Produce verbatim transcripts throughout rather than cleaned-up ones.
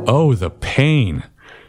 Oh, the pain.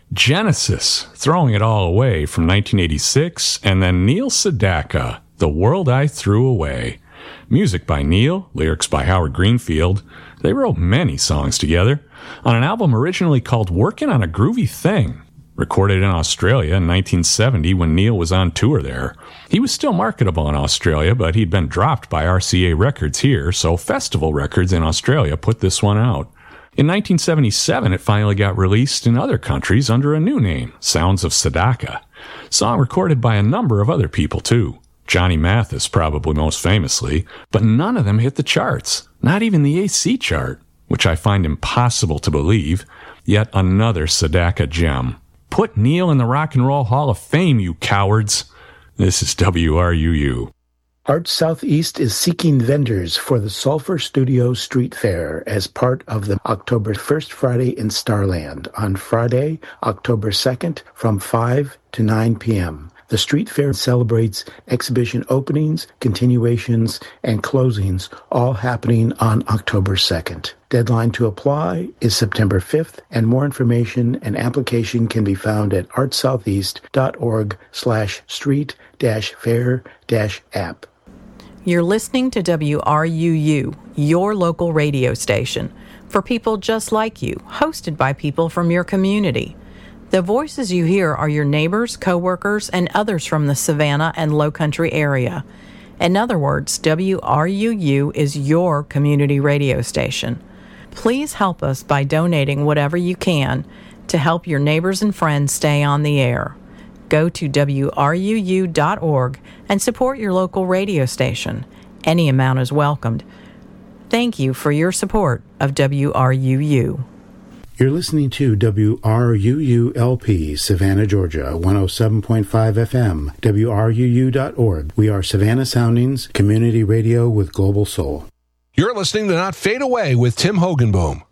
Genesis, Throwing It All Away from nineteen eighty-six, and then Neil Sedaka, The World I Threw Away. Music by Neil, lyrics by Howard Greenfield. They wrote many songs together on an album originally called Workin' on a Groovy Thing, recorded in Australia in nineteen seventy when Neil was on tour there. He was still marketable in Australia, but he'd been dropped by R C A Records here, so Festival Records in Australia put this one out. In nineteen seventy-seven, it finally got released in other countries under a new name, Sounds of Sedaka. Song recorded by a number of other people, too. Johnny Mathis probably most famously, but none of them hit the charts, not even the A C chart, which I find impossible to believe. Yet another Sedaka gem. Put Neil in the Rock and Roll Hall of Fame, you cowards. This is W R U U. Arts Southeast is seeking vendors for the Sulphur Studio Street Fair as part of the October first Friday in Starland on Friday, October second from five to nine p.m. The street fair celebrates exhibition openings, continuations, and closings, all happening on October second. Deadline to apply is September fifth, and more information and application can be found at artsoutheast.org slash street dash fair dash app. You're listening to W R U U, your local radio station, for people just like you, hosted by people from your community. The voices you hear are your neighbors, coworkers, and others from the Savannah and Low Country area. In other words, W R U U is your community radio station. Please help us by donating whatever you can to help your neighbors and friends stay on the air. Go to W R U U dot org and support your local radio station. Any amount is welcomed. Thank you for your support of W R U U. You're listening to W R U U L P, Savannah, Georgia, one oh seven point five F M, W R U U dot org. We are Savannah Soundings, community radio with global soul. You're listening to Not Fade Away with Tim Hogenboom.